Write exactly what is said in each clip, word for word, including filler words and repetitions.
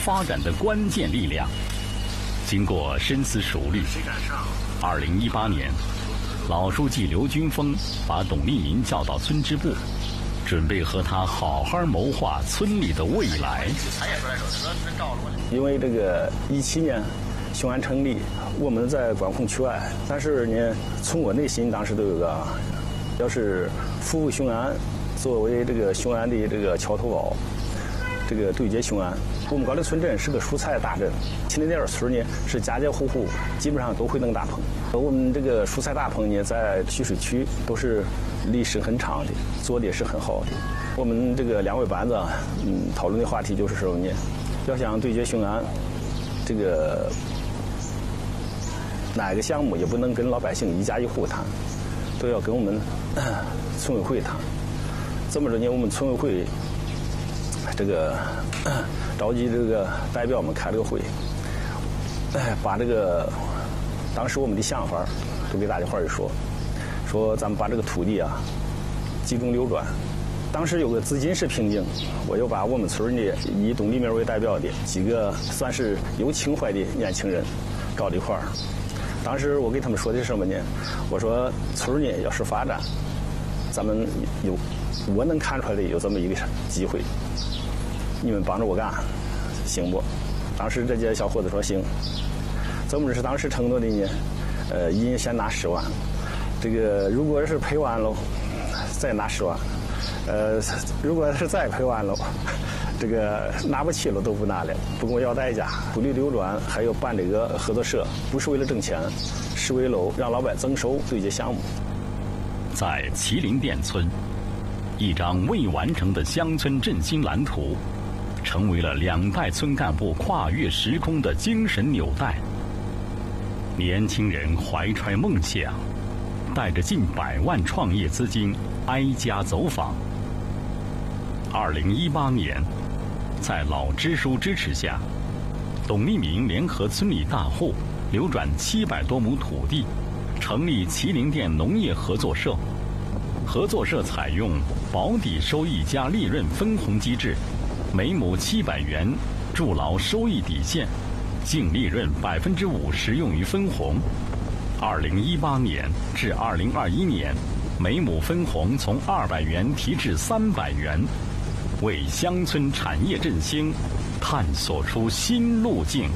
发展的关键力量。经过深思熟虑，二零一八年，老书记刘军峰把董立民叫到村支部，准备和他好好谋划村里的未来。 因为这个一七年雄安成立，我们在管控区外，但是呢，从我内心当时都有个，要是服务雄安，作为这个雄安的这个桥头堡，这个对接雄安。我们高陵村镇是个蔬菜大镇，秦岭店村呢是家家户户基本上都会弄大棚。我们这个蔬菜大棚呢，在溆水区都是历史很长的，做的也是很好的。我们这个两位班子，嗯，讨论的话题就是说呢，要想对接雄安，这个哪个项目也不能跟老百姓一家一户谈，都要跟我们村委会谈。这么着呢，我们村委会这个召集这个代表们开了个会，哎，把这个当时我们的想法都给大家伙儿一说，说咱们把这个土地啊集中流转。当时有个资金是瓶颈，我又把我们村里以董立民为代表的几个算是有情怀的年轻人搞到一块儿。当时我给他们说的是什么呢？我说村呢要是发展，咱们有我能看出来的有这么一个机会，你们帮着我干，行不？当时这些小伙子说行。这么是当时承诺的呢，呃，一人先拿十万，这个如果是赔完了，再拿十万，呃，如果是再赔完了，这个拿不起了都不拿了，不跟我要代价。土地流转还有办这个合作社，不是为了挣钱，是为了让老百姓增收对接项目。 在麒麟店村，一张未完成的乡村振兴蓝图，成为了两代村干部跨越时空的精神纽带。年轻人怀揣梦想，带着近百万创业资金挨家走访。二零一八年，在老支书支持下，董立民联合村里大户流转七百多亩土地，成立麒麟店农业合作社。合作社采用保底收益加利润分红机制，每亩七百元筑牢收益底线，净利润百分之五十用于分红。二零一八年至二零二一年，每亩分红从二百元提至三百元，为乡村产业振兴探索出新路径。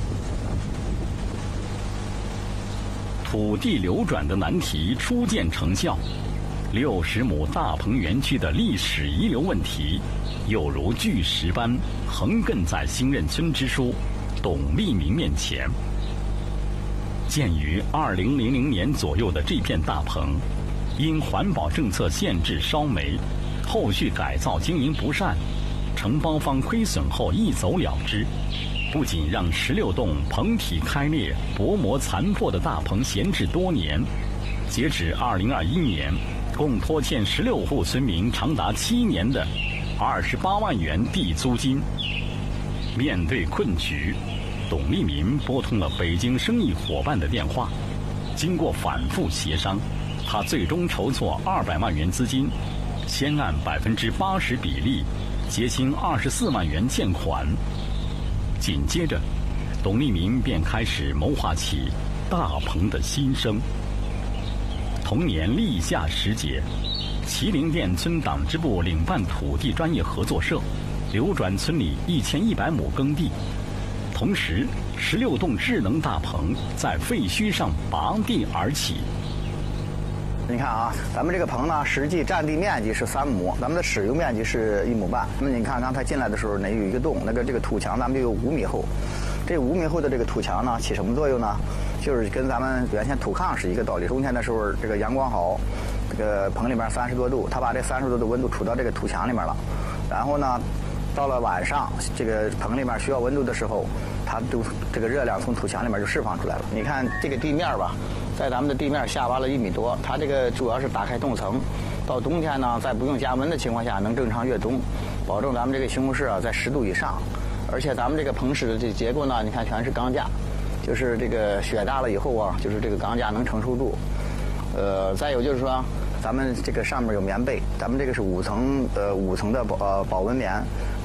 土地流转的难题初见成效，六十亩大棚园区的历史遗留问题，有如巨石般横亘在新任村支书董立民面前。鉴于二零零零年左右的这片大棚，因环保政策限制烧煤，后续改造经营不善，承包方亏损后一走了之，不仅让十六栋棚体开裂、薄膜残破的大棚闲置多年，截止二零二一年，共拖欠十六户村民长达七年的二十八万元地租金。面对困局，董立民拨通了北京生意伙伴的电话，经过反复协商，他最终筹措二百万元资金，先按百分之八十比例结清二十四万元欠款。紧接着，董立民便开始谋划起大棚的新生。同年立夏时节，麒麟店村党支部领办土地专业合作社，流转村里一千一百亩耕地。同时，十六栋智能大棚在废墟上拔地而起。 你看啊，咱们这个棚呢，实际占地面积是三亩，咱们的使用面积是一亩半。那么你看刚才进来的时候，那有一个洞，那个这个土墙咱们就有五米厚。这五米厚的这个土墙呢，起什么作用呢？就是跟咱们原先土炕是一个道理。冬天的时候，这个阳光好，这个棚里面三十多度，它把这三十多度温度储到这个土墙里面了。然后呢，到了晚上，这个棚里面需要温度的时候，它都这个热量从土墙里面就释放出来了。你看这个地面吧，在咱们的地面下挖了一米多，它这个主要是打开冻层，到冬天呢，在不用加温的情况下能正常越冬，保证咱们这个西红柿啊在十度以上。而且咱们这个棚室的这结构呢，你看全是钢架，就是这个雪大了以后啊，就是这个钢架能承受住。呃，再有就是说，咱们这个上面有棉被，咱们这个是五层呃五层的保呃保温棉，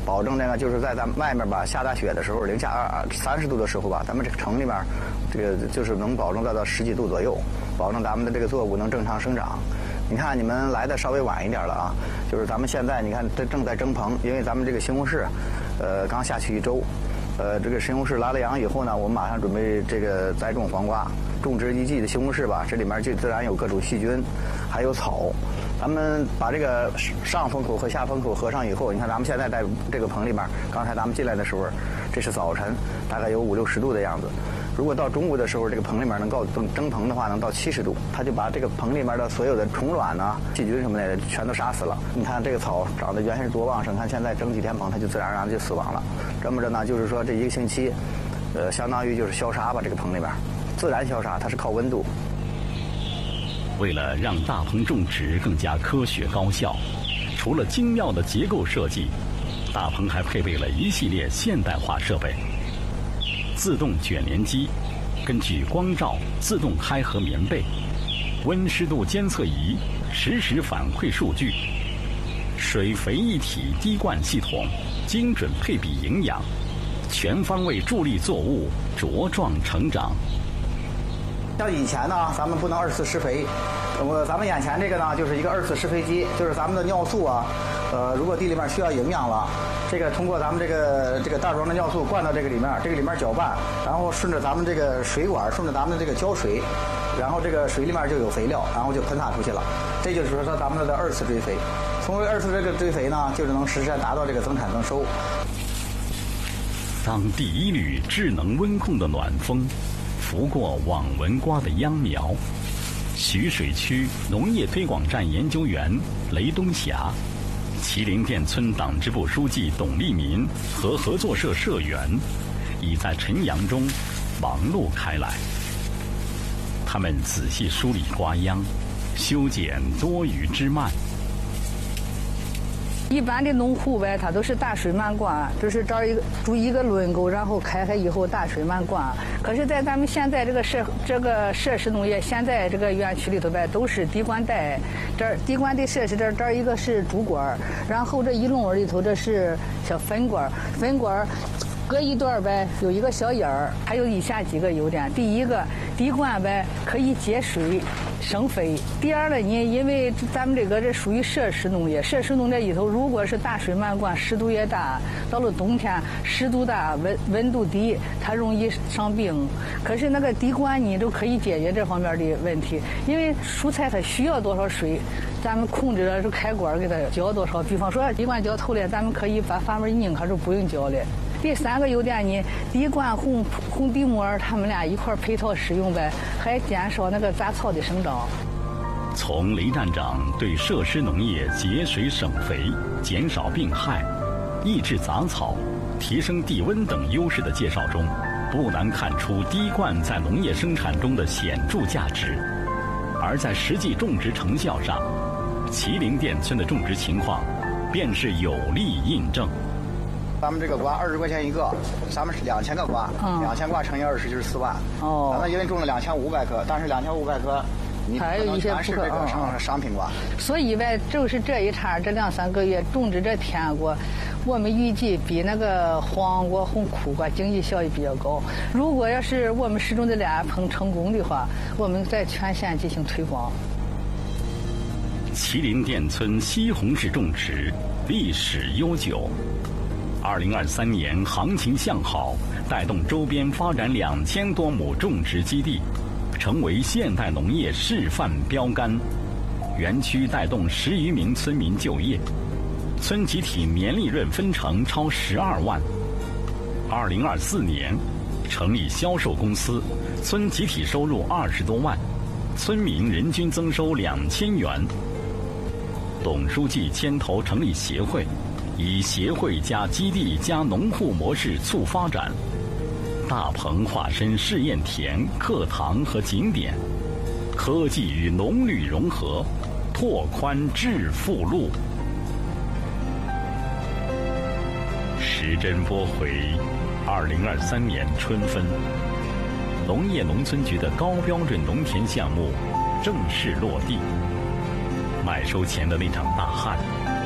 保证那个就是在咱们外面吧下大雪的时候，零下二三十度的时候吧，咱们这个城里面，这个就是能保证到到十几度左右，保证咱们的这个作物能正常生长。你看你们来的稍微晚一点了啊，就是咱们现在你看这正在蒸棚，因为咱们这个西红柿，呃，刚下去一周，呃，这个西红柿拉了秧以后呢，我们马上准备这个栽种黄瓜。种植一季的西红柿吧，这里面就自然有各种细菌，还有草。咱们把这个上风口和下风口合上以后，你看咱们现在在这个棚里面，刚才咱们进来的时候，这是早晨，大概有五六十度的样子。如果到中午的时候，这个棚里面能够蒸蒸棚的话，能到七十度，它就把这个棚里面的所有的虫卵呐、细菌什么的全都杀死了。你看这个草长得原先是多旺盛，看现在蒸几天棚，它就自然而然就死亡了。这么着呢，就是说这一个星期，呃，相当于就是消杀吧，这个棚里面。自然消杀，它是靠温度。 为了让大棚种植更加科学高效，除了精妙的结构设计，大棚还配备了一系列现代化设备：自动卷帘机，根据光照自动开合棉被；温湿度监测仪，实时反馈数据；水肥一体滴灌系统，精准配比营养，全方位助力作物茁壮成长。 像以前呢，咱们不能二次施肥，我咱们眼前这个呢，就是一个二次施肥机，就是咱们的尿素啊，呃，如果地里面需要营养了，这个通过咱们这个这个袋装的尿素灌到这个里面，这个里面搅拌，然后顺着咱们这个水管，顺着咱们这个浇水，然后这个水里面就有肥料，然后就喷洒出去了。这就是说咱们的二次追肥。从二次这个追肥呢，就是能实现达到这个增产增收。 当第一缕智能温控的暖风拂过网纹瓜的秧苗，徐水区农业推广站研究员雷东霞、麒麟店村党支部书记董立民和合作社社员已在晨阳中忙碌开来。他们仔细梳理瓜秧，修剪多余枝蔓。 一般的农户呗，他都是大水漫灌，就是找一个筑一个轮沟，然后开开以后大水漫灌。可是，在咱们现在这个设这个设施农业，现在这个园区里头呗，都是滴灌带。这儿滴灌的设施，这儿这儿一个是主管，然后这一垄里头这是小分管，分管隔一段呗有一个小眼儿，还有以下几个优点。第一个，滴灌呗可以节水省肥。第二呢，你因为咱们这个这属于设施农业，设施农业里头如果是大水漫灌，湿度也大，到了冬天湿度大、温温度低，它容易伤病。可是那个滴灌你都可以解决这方面的问题，因为蔬菜它需要多少水，咱们控制了就开管给它浇多少。比方说滴灌浇透了，咱们可以把阀门一拧开就不用浇了。第三个优点呢，滴灌红红地膜，它们俩一块配套使用呗，还减少那个杂草的生长。 从雷站长对设施农业节水省肥、减少病害、抑制杂草、提升地温等优势的介绍中，不难看出滴灌在农业生产中的显著价值。而在实际种植成效上，麒麟店村的种植情况便是有力印证。 咱们这个瓜二十块钱一个，咱们是两千个瓜，两千瓜乘以二十就是四万。哦，咱们因为种了两千五百棵，但是两千五百棵，你还有一些全是这个商商品瓜。 所以呗，就是这一茬这两三个月种植这甜瓜，我们预计比那个黄瓜、红苦瓜经济效益比较高。如果要是我们始终这俩棚成功的话，我们在全县进行推广。 麒麟店村西红柿种植历史悠久。二零二三年行情向好，带动周边发展两千多亩种植基地，成为现代农业示范标杆。园区带动十余名村民就业，村集体年利润分成超十二万。二零二四年，成立销售公司，村集体收入二十多万，村民人均增收两千元。董书记牵头成立协会。以协会加基地加农户模式促发展，大棚化身试验田、课堂和景点，科技与农旅融合，拓宽致富路。时针拨回二零二三年春分，农业农村局的高标准农田项目正式落地。买收前的那场大旱，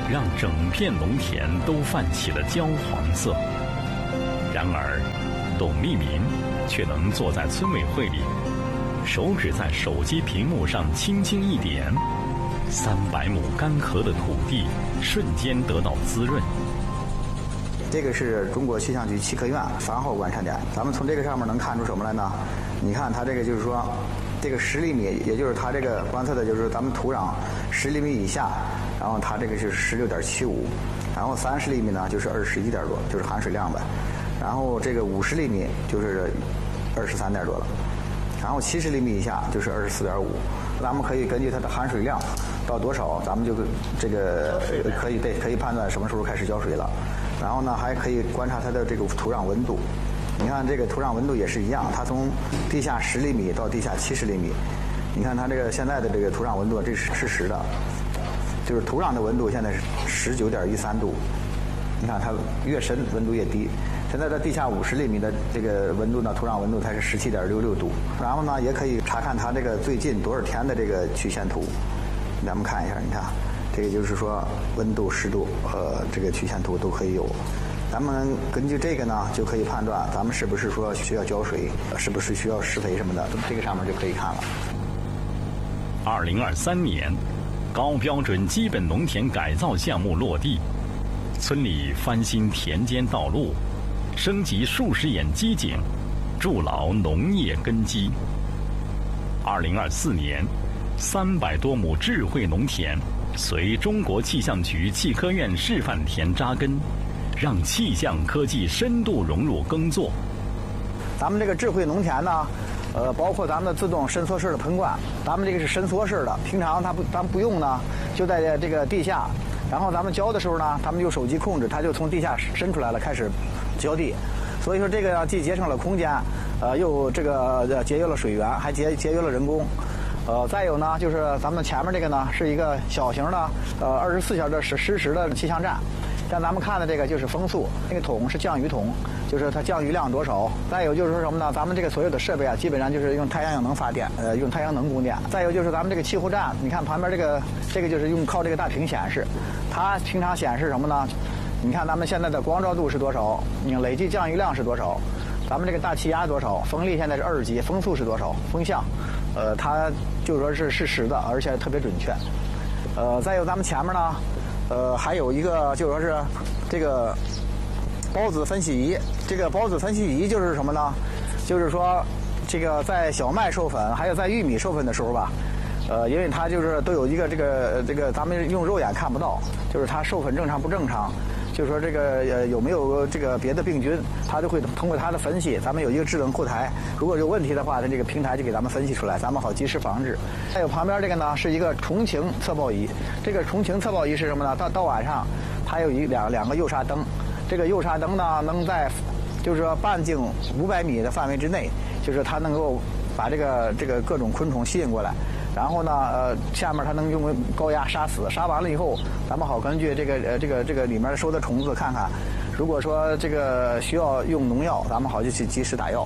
让整片农田都泛起了焦黄色。然而，董立民却能坐在村委会里，手指在手机屏幕上轻轻一点，三百亩干涸的土地瞬间得到滋润。 这个是中国气象局气科院三号观察点，咱们从这个上面能看出什么来呢？你看它这个就是说，这个十厘米，也就是它这个观测的就是咱们土壤十厘米以下，然后它这个就是十六点七五，然后三十厘米呢就是二十一点多，就是含水量呗，然后这个五十厘米就是二十三点多了，然后七十厘米以下就是二十四点五。咱们可以根据它的含水量到多少，咱们就这个可以对可以判断什么时候开始浇水了。然后呢，还可以观察它的这个土壤温度。你看这个土壤温度也是一样，它从地下十厘米到地下七十厘米。你看它这个现在的这个土壤温度，这是是实的，就是土壤的温度现在是十九点一三度。你看它越深温度越低。现在在地下五十厘米的这个温度呢，土壤温度才是十七点六六度。然后呢，也可以查看它这个最近多少天的这个曲线图。咱们看一下，你看。这个就是说，温度、湿度，呃，这个曲线图都可以有。咱们根据这个呢，就可以判断咱们是不是说需要浇水，是不是需要施肥什么的，这个上面就可以看了。 二零二三年，高标准基本农田改造项目落地，村里翻新田间道路，升级数十眼机井，筑牢农业根基。二零二四年，三百多亩智慧农田随中国气象局气科院示范田扎根，让气象科技深度融入耕作。 咱们这个智慧农田呢，呃，包括咱们的自动伸缩式的喷灌，咱们这个是伸缩式的，平常它不咱们不用呢，就在这个地下，然后咱们浇的时候呢，他们用手机控制，它就从地下伸出来了，开始浇地。所以说这个呢，既节省了空间，呃，又这个节约了水源，还节节约了人工。呃，再有呢，就是咱们前面这个呢，是一个小型的，呃，二十四小时实实时的气象站。像咱们看的这个就是风速，那个桶是降雨桶，就是它降雨量多少。再有就是说什么呢？咱们这个所有的设备啊，基本上就是用太阳能发电，呃，用太阳能供电。再有就是咱们这个气候站，你看旁边这个这个就是用靠这个大屏显示，它平常显示什么呢？你看咱们现在的光照度是多少？你累计降雨量是多少？咱们这个大气压多少？风力现在是二级，风速是多少？风向，呃，它就说是是实的，而且特别准确。呃，再有咱们前面呢，呃，还有一个就说是这个孢子分析仪。这个孢子分析仪就是什么呢？就是说这个在小麦授粉还有在玉米授粉的时候吧，呃，因为它就是都有一个这个这个咱们用肉眼看不到，就是它授粉正常不正常。就是说这个呃有没有这个别的病菌，它就会通过它的分析，咱们有一个智能后台，如果有问题的话，它这个平台就给咱们分析出来，咱们好及时防治。还有旁边这个呢是一个重晴测报仪，这个重晴测报仪是什么呢？到到晚上，它有一两两个诱杀灯，这个诱杀灯呢能在就是说半径五百米的范围之内，就是它能够把这个这个各种昆虫吸引过来。然后呢，呃，下面它能用高压杀死，杀完了以后，咱们好根据这个呃这个这个里面收的虫子看看，如果说这个需要用农药，咱们好就去及时打药。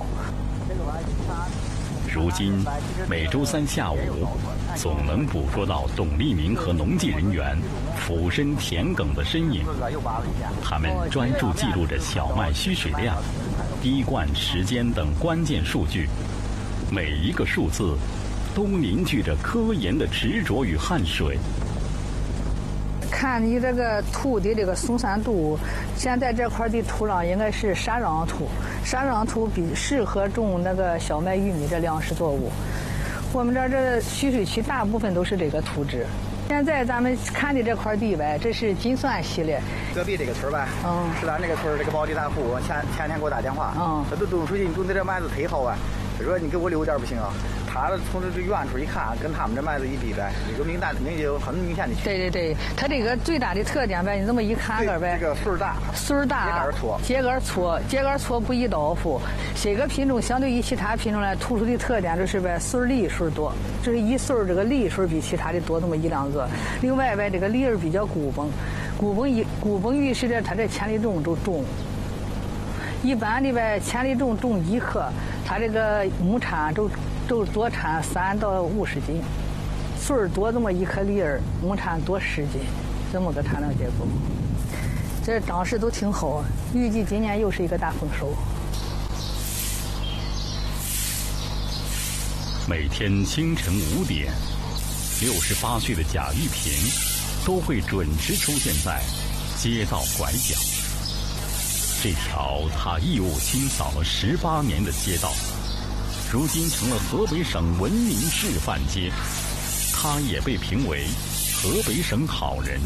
如今每周三下午，总能捕捉到董立民和农技人员俯身田埂的身影。他们专注记录着小麦需水量、滴灌时间等关键数据，每一个数字都凝聚着科研的执着与汗水。 看你这个土的这个松散度，现在这块的土壤应该是沙壤土，沙壤土比适合种那个小麦、玉米这粮食作物。我们这儿这蓄水区大部分都是这个土质。现在咱们看的这块地呗，这是金蒜系列。 隔壁这个村呗，嗯，是咱这个村这个保地大户，前前天给我打电话，嗯，他都董书记，你种的这麦子忒好啊，他说你给我留点不行啊。他从这远处一看，跟他们这麦子一比呗，有明显明有很明显的区别。 对对对，它这个最大的特点呗，你这么一看个呗， 这个穗儿大， 穗儿大， 秸秆粗， 秸秆粗，秸秆粗不易倒伏。这个品种相对于其他品种来突出的特点就是呗，穗儿粒穗多，就是一穗儿这个粒穗比其他的多那么一两个。另外呗，这个粒儿比较鼓崩，鼓崩一鼓崩预示着它这千粒种都重。一般的呗，千粒种种一克，它这个亩产都。都多产三到五十斤，穗儿多这么一颗粒儿，亩产多十斤。 这么个产量结构。这长势都挺好，预计今年又是一个大丰收。 每天清晨五点，六十八岁的贾玉平都会准时出现在街道拐角。这条他义务清扫了十八年的街道，如今成了河北省文明示范街，他也被评为河北省好人。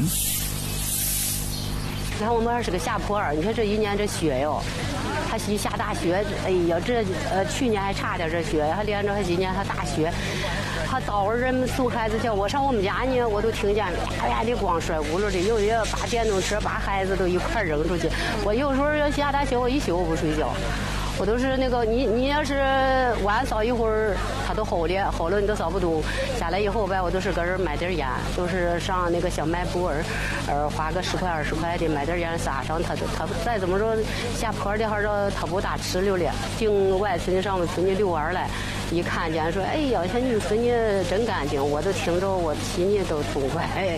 你看我们这儿是个下坡儿，你看这一年这雪哟，它一下大雪，哎呀，这呃去年还差点这雪，还连着还今年还大雪，还早上人们送孩子去，我上我们家呢，我都听见哎呀的光摔轱辘的，有的把电动车把孩子都一块扔出去。我有时候要下大雪，我一宿我不睡觉。我都是那个你你要是晚扫一会儿，它都齁了，齁了你都扫不动。下来以后呗，我都是搁这买点烟，都是上那个小卖部儿，呃，花个十块二十块的买点烟撒上。它它再怎么着下坡的还是它不大吃溜了。经外村上我们村里遛弯来，一看见说，哎呀，像你们村里真干净，我都听着我心里都痛快。哎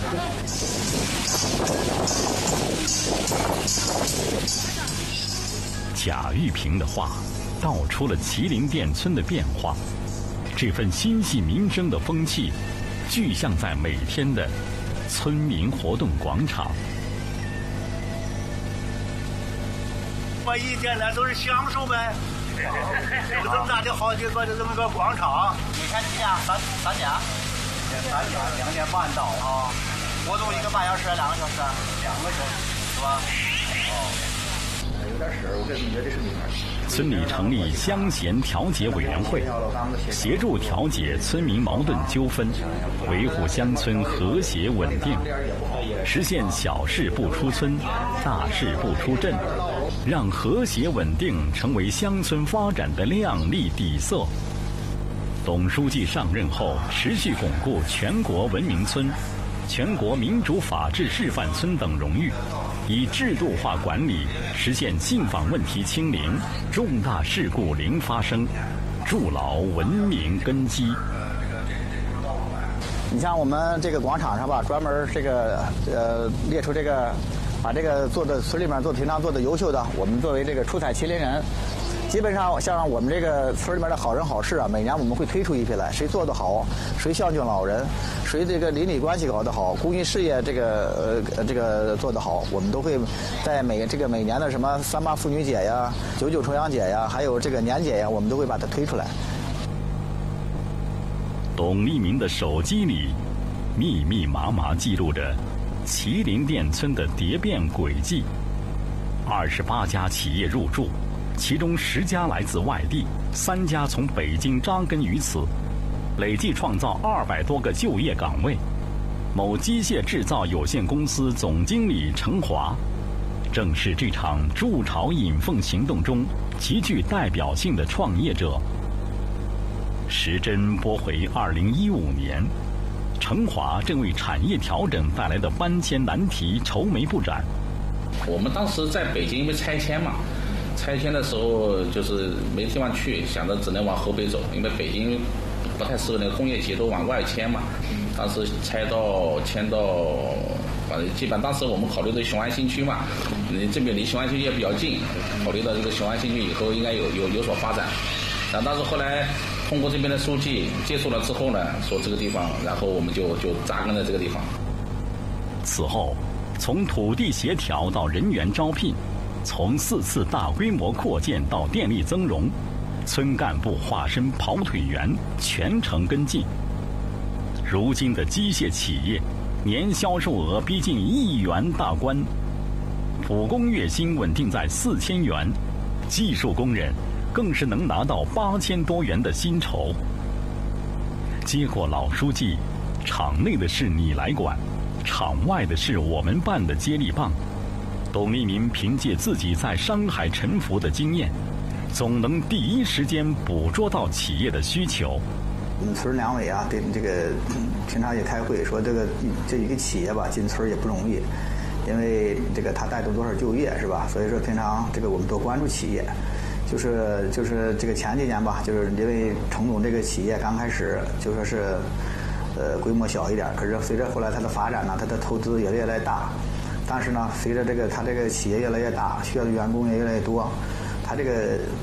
贾玉平的话道出了麒麟店村的变化，这份心系民生的风气具象在每天的村民活动广场。 我一天天都是享受呗，有这么大的好几个的这么个广场。 你看几点？三三点？ 三点两点半到啊， 活动一个半小时，两个小时， 两个小时是吧？哦。 有点事，我跟你约的是明天。 村里成立乡贤调解委员会，协助调解村民矛盾纠纷，维护乡村和谐稳定，实现小事不出村，大事不出镇，让和谐稳定成为乡村发展的亮丽底色。董书记上任后，持续巩固全国文明村、全国民主法治示范村等荣誉，以制度化管理实现信访问题清零，重大事故零发生，筑牢文明根基。 你像我们这个广场上吧，专门这个呃列出这个，把这个做的村里面做平常做的优秀的，我们作为这个出彩麒麟人。基本上像我们这个村里面的好人好事啊，每年我们会推出一批来，谁做得好，谁孝敬老人，谁这个邻里关系搞得好，公益事业这个呃这个做得好，我们都会在每这个每年的什么三八妇女节呀、九九重阳节呀，还有这个年节呀，我们都会把它推出来。 董立民的手机里密密麻麻记录着麒麟店村的蝶变轨迹，二十八家企业入驻。其中十家来自外地，三家从北京扎根于此，累计创造二百多个就业岗位。某机械制造有限公司总经理陈华，正是这场筑巢引凤行动中极具代表性的创业者。时针拨回二零一五年，陈华正为产业调整带来的搬迁难题愁眉不展。 我们当时在北京因为拆迁嘛。拆迁的时候就是没地方去，想着只能往河北走，因为北京不太适合那个工业企业都往外迁嘛。当时拆到迁到，反正基本当时我们考虑的雄安新区嘛，你这边离雄安新区也比较近，考虑到这个雄安新区以后应该有有有所发展。但当时后来通过这边的书记接触了之后呢，说这个地方，然后我们就就扎根在这个地方。 此后，从土地协调到人员招聘。从四次大规模扩建到电力增容，村干部化身跑腿员，全程跟进。如今的机械企业年销售额逼近亿元大关，普工月薪稳定在四千元，技术工人更是能拿到八千多元的薪酬。接过老书记，场内的事你来管，场外的事我们办的接力棒。董立民凭借自己在商海沉浮的经验，总能第一时间捕捉到企业的需求。 我们村两委啊，对这个平常也开会说，这个这一个企业吧进村也不容易，因为这个它带动多少就业是吧？所以说平常这个我们多关注企业。就是就是这个前几年吧，就是因为程总这个企业刚开始就说是呃规模小一点。可是随着后来它的发展呢，它的投资也越来越大。但是呢，随着这个它这个企业越来越大，需要的员工也越来越多，它这个